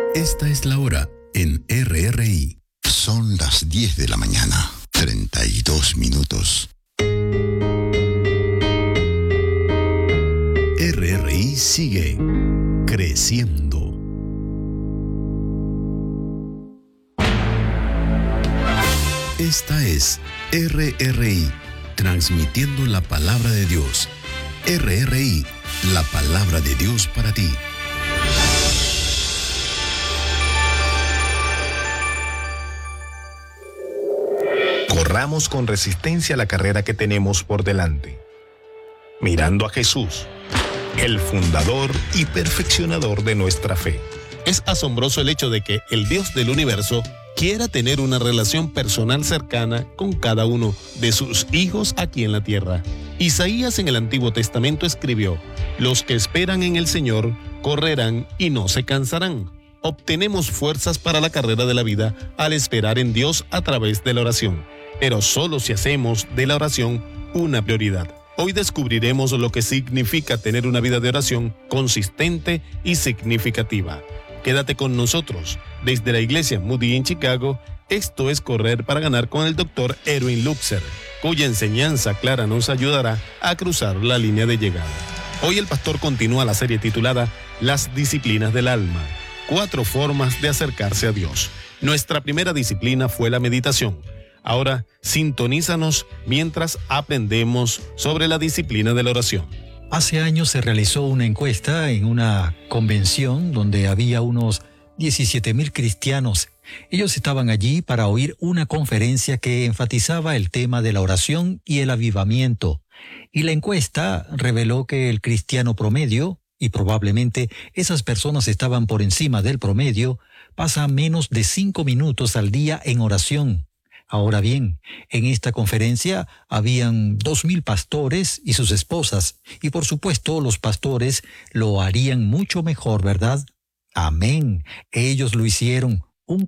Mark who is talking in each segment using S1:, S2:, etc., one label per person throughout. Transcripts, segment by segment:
S1: Esta es la hora en RRI.
S2: Son las 10 de la mañana, 32 minutos.
S1: RRI sigue creciendo. Esta es RRI, transmitiendo la palabra de Dios. RRI, la palabra de Dios para ti.
S3: Corramos con resistencia la carrera que tenemos por delante, mirando a Jesús, el fundador y perfeccionador de nuestra fe.
S4: Es asombroso el hecho de que el Dios del universo quiera tener una relación personal cercana con cada uno de sus hijos aquí en la tierra. Isaías en el Antiguo Testamento escribió: «Los que esperan en el Señor correrán y no se cansarán». Obtenemos fuerzas para la carrera de la vida al esperar en Dios a través de la oración, pero solo si hacemos de la oración una prioridad. Hoy descubriremos lo que significa tener una vida de oración consistente y significativa. Quédate con nosotros. Desde la iglesia Moody en Chicago, esto es Correr para Ganar con el Dr. Erwin Lutzer, cuya enseñanza clara nos ayudará a cruzar la línea de llegada. Hoy el pastor continúa la serie titulada Las disciplinas del alma. 4 formas de acercarse a Dios. Nuestra primera disciplina fue la meditación. Ahora, sintonízanos mientras aprendemos sobre la disciplina de la oración.
S5: Hace años se realizó una encuesta en una convención donde había unos 17,000 cristianos. Ellos estaban allí para oír una conferencia que enfatizaba el tema de la oración y el avivamiento. Y la encuesta reveló que el cristiano promedio, y probablemente esas personas estaban por encima del promedio, pasa menos de 5 minutos al día en oración. Ahora bien, en esta conferencia habían 2,000 pastores y sus esposas, y por supuesto los pastores lo harían mucho mejor, ¿verdad? Amén. Ellos lo hicieron un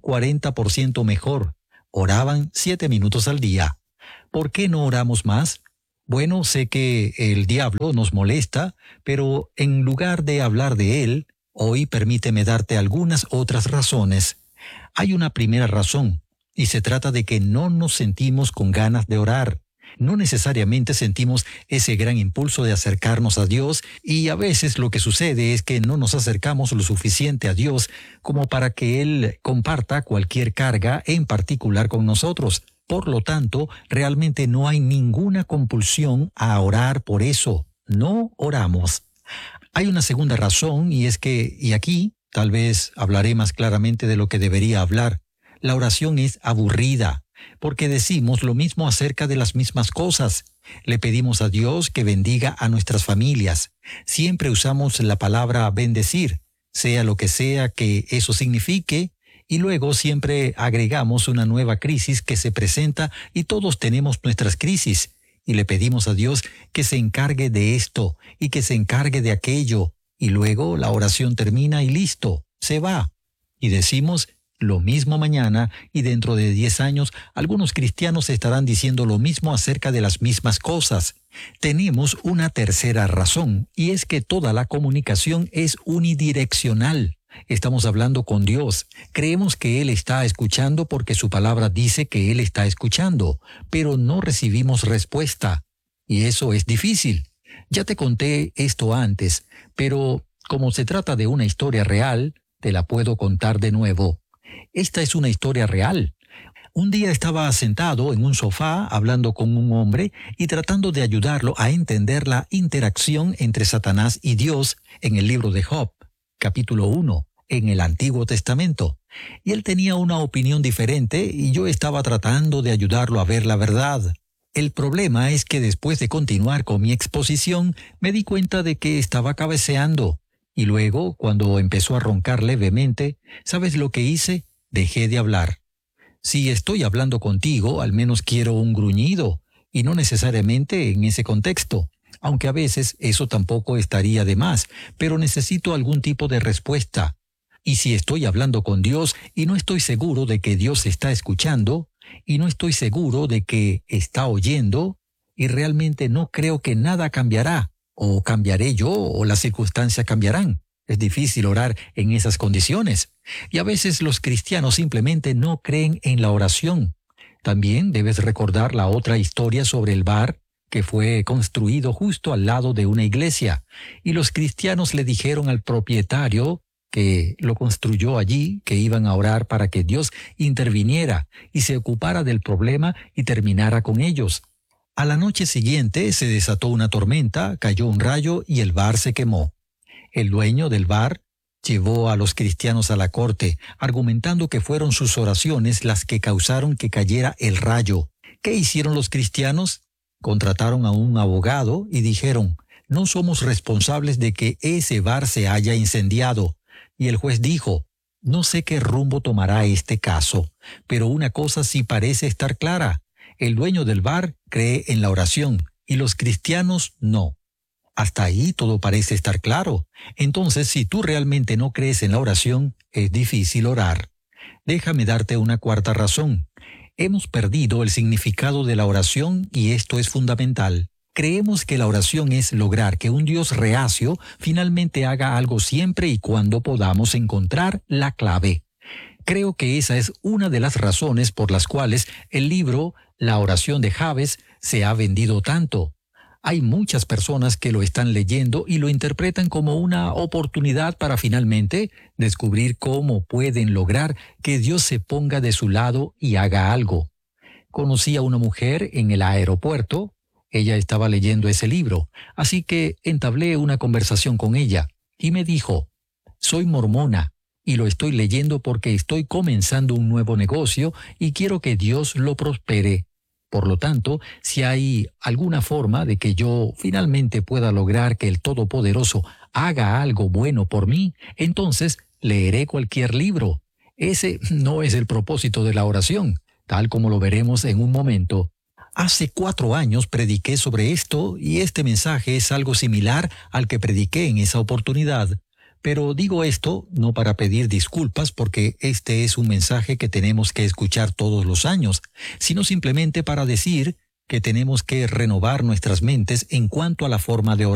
S5: 40% mejor. Oraban 7 minutos al día. ¿Por qué no oramos más? Bueno, sé que el diablo nos molesta, pero en lugar de hablar de él, hoy permíteme darte algunas otras razones. Hay una primera razón, y se trata de que no nos sentimos con ganas de orar. No necesariamente sentimos ese gran impulso de acercarnos a Dios, y a veces lo que sucede es que no nos acercamos lo suficiente a Dios como para que Él comparta cualquier carga en particular con nosotros. Por lo tanto, realmente no hay ninguna compulsión a orar por eso. No oramos. Hay una segunda razón, y es que, y aquí tal vez hablaré más claramente de lo que debería hablar, la oración es aburrida, porque decimos lo mismo acerca de las mismas cosas. Le pedimos a Dios que bendiga a nuestras familias. Siempre usamos la palabra bendecir, sea lo que sea que eso signifique, y luego siempre agregamos una nueva crisis que se presenta y todos tenemos nuestras crisis. Y le pedimos a Dios que se encargue de esto y que se encargue de aquello. Y luego la oración termina y listo, se va. Y decimos lo mismo mañana, y dentro de 10 años algunos cristianos estarán diciendo lo mismo acerca de las mismas cosas. Tenemos una tercera razón, y es que toda la comunicación es unidireccional. Estamos hablando con Dios. Creemos que Él está escuchando porque su palabra dice que Él está escuchando, pero no recibimos respuesta. Y eso es difícil. Ya te conté esto antes, pero como se trata de una historia real, te la puedo contar de nuevo. Esta es una historia real. Un día estaba sentado en un sofá hablando con un hombre y tratando de ayudarlo a entender la interacción entre Satanás y Dios en el libro de Job, capítulo 1, en el Antiguo Testamento. Y él tenía una opinión diferente y yo estaba tratando de ayudarlo a ver la verdad. El problema es que después de continuar con mi exposición, me di cuenta de que estaba cabeceando. Y luego, cuando empezó a roncar levemente, ¿sabes lo que hice? Dejé de hablar. Si estoy hablando contigo, al menos quiero un gruñido, y no necesariamente en ese contexto, aunque a veces eso tampoco estaría de más, pero necesito algún tipo de respuesta. Y si estoy hablando con Dios y no estoy seguro de que Dios está escuchando, y no estoy seguro de que está oyendo, y realmente no creo que nada cambiará, o cambiaré yo, o las circunstancias cambiarán. Es difícil orar en esas condiciones. Y a veces los cristianos simplemente no creen en la oración. También debes recordar la otra historia sobre el bar que fue construido justo al lado de una iglesia. Y los cristianos le dijeron al propietario que lo construyó allí, que iban a orar para que Dios interviniera y se ocupara del problema y terminara con ellos. A la noche siguiente se desató una tormenta, cayó un rayo y el bar se quemó. El dueño del bar llevó a los cristianos a la corte, argumentando que fueron sus oraciones las que causaron que cayera el rayo. ¿Qué hicieron los cristianos? Contrataron a un abogado y dijeron: no somos responsables de que ese bar se haya incendiado. Y el juez dijo: no sé qué rumbo tomará este caso, pero una cosa sí parece estar clara. El dueño del bar cree en la oración y los cristianos no. Hasta ahí todo parece estar claro. Entonces, si tú realmente no crees en la oración, es difícil orar. Déjame darte una cuarta razón. Hemos perdido el significado de la oración y esto es fundamental. Creemos que la oración es lograr que un Dios reacio finalmente haga algo siempre y cuando podamos encontrar la clave. Creo que esa es una de las razones por las cuales el libro La oración de Jabes se ha vendido tanto. Hay muchas personas que lo están leyendo y lo interpretan como una oportunidad para finalmente descubrir cómo pueden lograr que Dios se ponga de su lado y haga algo. Conocí a una mujer en el aeropuerto. Ella estaba leyendo ese libro, así que entablé una conversación con ella y me dijo: soy mormona y lo estoy leyendo porque estoy comenzando un nuevo negocio y quiero que Dios lo prospere. Por lo tanto, si hay alguna forma de que yo finalmente pueda lograr que el Todopoderoso haga algo bueno por mí, entonces leeré cualquier libro. Ese no es el propósito de la oración, tal como lo veremos en un momento. Hace 4 años prediqué sobre esto y este mensaje es algo similar al que prediqué en esa oportunidad. Pero digo esto no para pedir disculpas porque este es un mensaje que tenemos que escuchar todos los años, sino simplemente para decir que tenemos que renovar nuestras mentes en cuanto a la forma de orar.